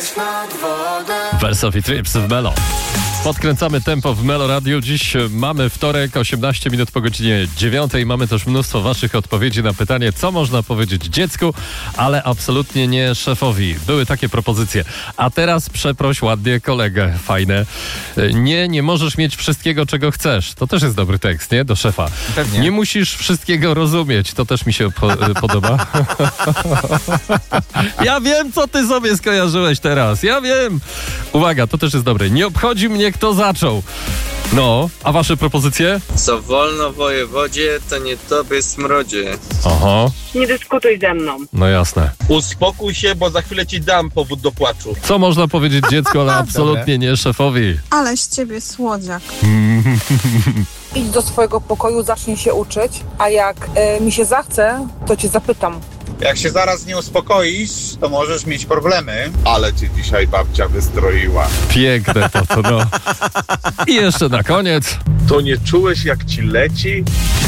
Wersow i Trips w Melo. Podkręcamy tempo w Melo Radio. Dziś mamy wtorek, 18 minut po godzinie 9. Mamy też mnóstwo waszych odpowiedzi na pytanie, co można powiedzieć dziecku, ale absolutnie nie szefowi. Były takie propozycje. A teraz przeproś ładnie kolegę. Fajne. Nie możesz mieć wszystkiego, czego chcesz. To też jest dobry tekst, nie? Do szefa. Pewnie. Nie musisz wszystkiego rozumieć. To też mi się podoba. Ja wiem, co ty sobie skojarzyłeś teraz. Ja wiem. Uwaga, to też jest dobre. Nie obchodzi mnie, kto zaczął. No, a wasze propozycje? Co wolno wojewodzie, to nie tobie smrodzie. Aha, Nie dyskutuj ze mną. no jasne. Uspokój się, bo za chwilę ci dam powód do płaczu. Co można powiedzieć dziecku, ale absolutnie nie szefowi. Ale z ciebie słodziak. Idź do swojego pokoju, zacznij się uczyć, a jak mi się zachce, to cię zapytam. Jak się zaraz nie uspokoisz, to możesz mieć problemy. Ale cię dzisiaj babcia wystroiła. Piękne to, no. I jeszcze na koniec. To nie czułeś, jak ci leci?